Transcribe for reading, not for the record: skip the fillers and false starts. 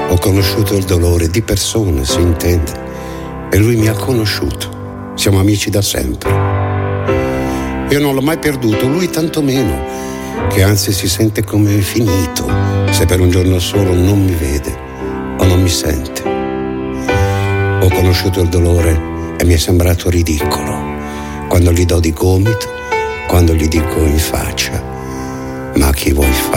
Ho conosciuto il dolore di persona, si intende, e lui mi ha conosciuto. Siamo amici da sempre. Io non l'ho mai perduto, lui tantomeno, che anzi si sente come finito se per un giorno solo non mi vede o non mi sente. Ho conosciuto il dolore e mi è sembrato ridicolo quando gli do di gomito, quando gli dico in faccia: ma chi vuoi fare?